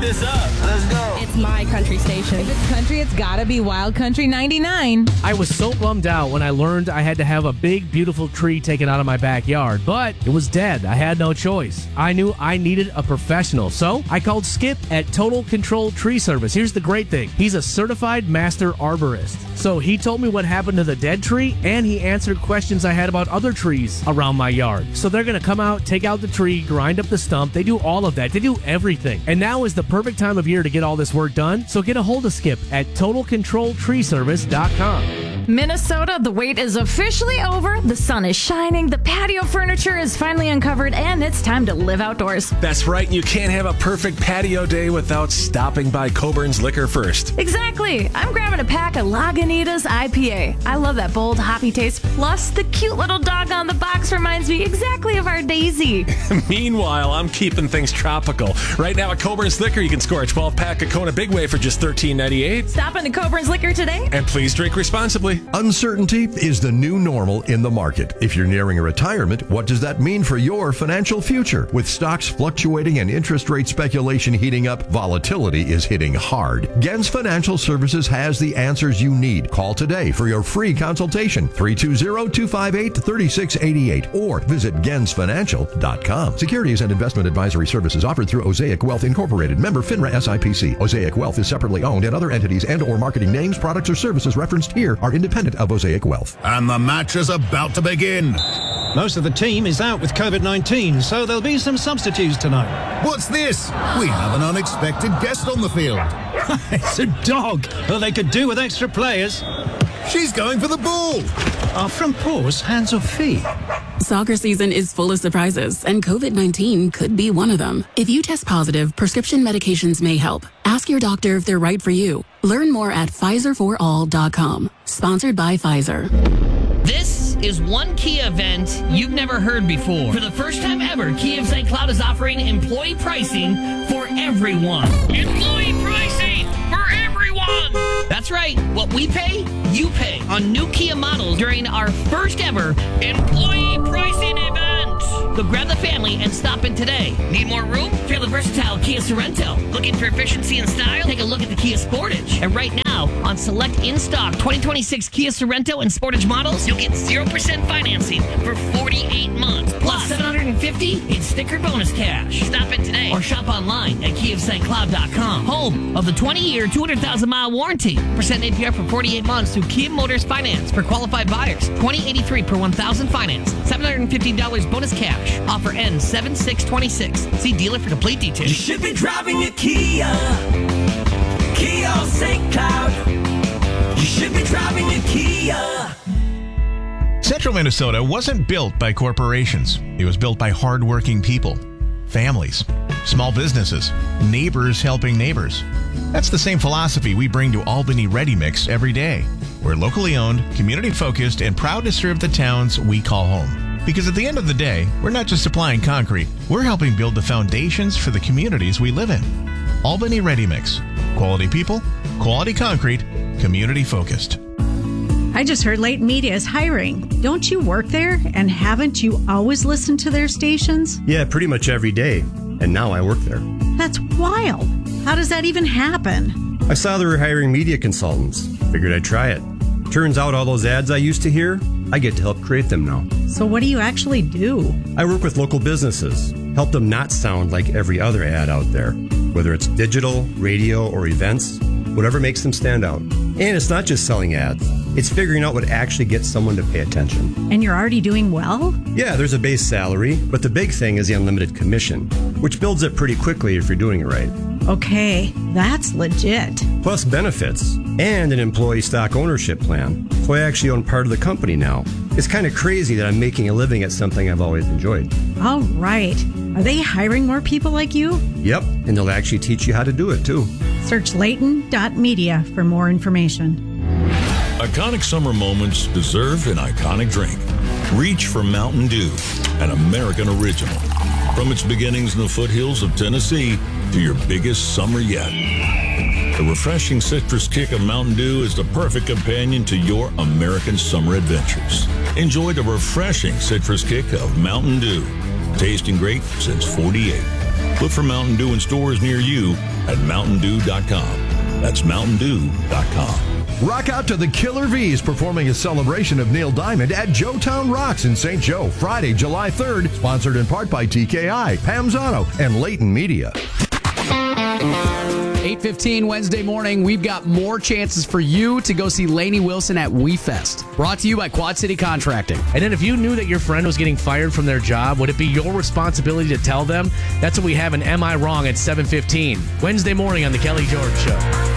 this up. Let's go. It's my country station. If it's country, it's gotta be Wild Country 99. I was so bummed out when I learned I had to have a big, beautiful tree taken out of my backyard, but it was dead. I had no choice. I knew I needed a professional, so I called Skip at Total Control Tree Service. Here's the great thing. He's a certified master arborist. So he told me what happened to the dead tree, and he answered questions I had about other trees around my yard. So they're going to come out, take out the tree, grind up the stump. They do all of that. They do everything. And now is the perfect time of year to get all this work done. So get a hold of Skip at TotalControlTreeService.com. Minnesota, the wait is officially over. The sun is shining, the patio furniture is finally uncovered, and it's time to live outdoors. That's right. You can't have a perfect patio day without stopping by Coburn's Liquor first. Exactly. I'm grabbing a pack of Lagunitas IPA. I love that bold, hoppy taste. Plus, the cute little dog on the box reminds me exactly of our Daisy. Meanwhile, I'm keeping things tropical. Right now at Coburn's Liquor, you can score a 12-pack of Kona Big Wave for just $13.98. Stop into Coburn's Liquor today. And please drink responsibly. Uncertainty is the new normal in the market. If you're nearing a retirement, what does that mean for your financial future? With stocks fluctuating and interest rate speculation heating up, volatility is hitting hard. Gens Financial Services has the answers you need. Call today for your free consultation, 320-258-3688, or visit gensfinancial.com. Securities and investment advisory services offered through Osaic Wealth Incorporated, member FINRA SIPC. Osaic Wealth is separately owned, and other entities and or marketing names, products, or services referenced here are independent of Osaic Wealth. And the match is about to begin. Most of the team is out with COVID-19, so there'll be some substitutes tonight. What's this? We have an unexpected guest on the field. It's a dog. Well, they could do with extra players. She's going for the ball. Are front paws hands or feet? Soccer season is full of surprises, and COVID-19 could be one of them. If you test positive, prescription medications may help. Ask your doctor if they're right for you. Learn more at PfizerForAll.com. Sponsored by Pfizer. This is one Kia event you've never heard before. For the first time ever, Kia of St. Cloud is offering employee pricing for everyone. Employee pricing for everyone! That's right. What we pay, you pay on new Kia models during our first ever employee pricing event. So grab the family and stop in today. Need more room? Try the versatile Kia Sorento. Looking for efficiency and style? Take a look at the Kia Sportage. And right now, on select in-stock 2026 Kia Sorento and Sportage models, you'll get 0% financing for 48 months. Plus $750 in sticker bonus cash. Stop in today or shop online at KiaofStCloud.com. Home of the 20-year, 200,000-mile warranty. Percent APR for 48 months through Kia Motors Finance for qualified buyers. $20.83 per 1,000 finance. $750 bonus cash. Offer ends 7/6/26. See dealer for complete details. You should be driving a Kia. Kia of St. Cloud. You should be driving a Kia. Central Minnesota wasn't built by corporations. It was built by hardworking people, families, small businesses, neighbors helping neighbors. That's the same philosophy we bring to Albany Ready Mix every day. We're locally owned, community-focused, and proud to serve the towns we call home. Because at the end of the day, we're not just supplying concrete, we're helping build the foundations for the communities we live in. Albany Ready Mix. Quality people, quality concrete, community-focused. I just heard Leighton Media is hiring. Don't you work there? And haven't you always listened to their stations? Yeah, pretty much every day. And now I work there. That's wild. How does that even happen? I saw they were hiring media consultants. Figured I'd try it. Turns out all those ads I used to hear, I get to help create them now. So what do you actually do? I work with local businesses, help them not sound like every other ad out there. Whether it's digital, radio, or events, whatever makes them stand out. And it's not just selling ads. It's figuring out what actually gets someone to pay attention. And you're already doing well? Yeah, there's a base salary, but the big thing is the unlimited commission, which builds up pretty quickly if you're doing it right. Okay, that's legit. Plus benefits and an employee stock ownership plan. So I actually own part of the company now. It's kind of crazy that I'm making a living at something I've always enjoyed. All right. Are they hiring more people like you? Yep, and they'll actually teach you how to do it too. Search Leighton.media for more information. Iconic summer moments deserve an iconic drink. Reach for Mountain Dew, an American original. From its beginnings in the foothills of Tennessee to your biggest summer yet. The refreshing citrus kick of Mountain Dew is the perfect companion to your American summer adventures. Enjoy the refreshing citrus kick of Mountain Dew. Tasting great since '48. Look for Mountain Dew in stores near you at MountainDew.com. That's MountainDew.com. Rock out to the Killer V's performing a celebration of Neil Diamond at Joetown Rocks in St. Joe, Friday, July 3rd, sponsored in part by TKI, Pamzano, and Leighton Media. 8:15 Wednesday morning, we've got more chances for you to go see Lainey Wilson at WeFest. Brought to you by Quad City Contracting. And then if you knew that your friend was getting fired from their job, would it be your responsibility to tell them? That's what we have in Am I Wrong at 7:15. Wednesday morning on The Kelly George Show.